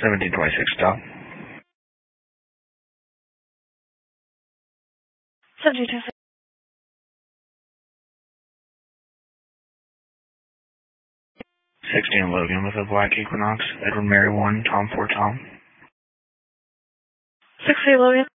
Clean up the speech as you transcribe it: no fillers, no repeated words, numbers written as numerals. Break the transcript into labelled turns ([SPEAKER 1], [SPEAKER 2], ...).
[SPEAKER 1] 1726 stop.
[SPEAKER 2] 1726.
[SPEAKER 1] 16 Logan with a Black Equinox, Edward Mary 1, Tom 4 Tom.
[SPEAKER 2] 60 Logan.